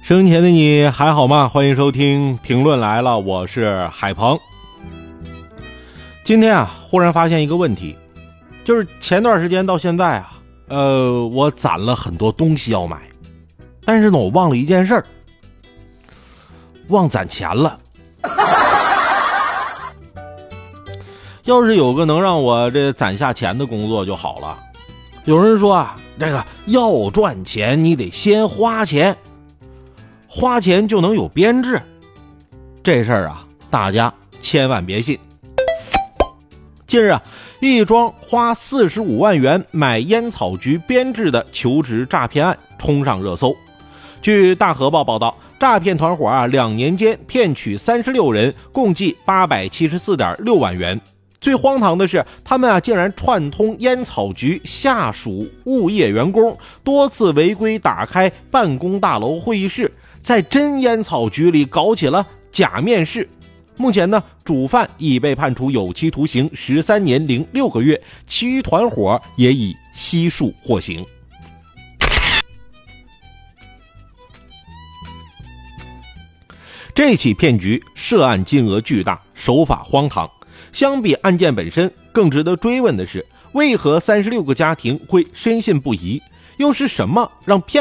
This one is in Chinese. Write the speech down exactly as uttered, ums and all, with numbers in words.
生前的你还好吗？欢迎收听评论来了，我是海鹏。今天啊，忽然发现一个问题，就是前段时间到现在啊，呃，我攒了很多东西要买，但是呢，我忘了一件事儿，忘攒钱了。要是有个能让我这攒下钱的工作就好了。有人说啊，这个要赚钱，你得先花钱，花钱就能有编制。这事儿啊，大家千万别信。近日啊，一桩花四十五万元买烟草局编制的求职诈骗案冲上热搜。据大河报报道，诈骗团伙啊，两年间骗取三十六人，共计八百七十四点六万元。最荒唐的是，他们啊竟然串通烟草局下属物业员工，多次违规打开办公大楼会议室，在真烟草局里搞起了假面试。目前呢，主犯已被判处有期徒刑十三年零六个月，其余团伙也已悉数获刑。这起骗局涉案金额巨大，手法荒唐。相比案件本身，更值得追问的是，为何三十六个家庭会深信不疑？又是什么让骗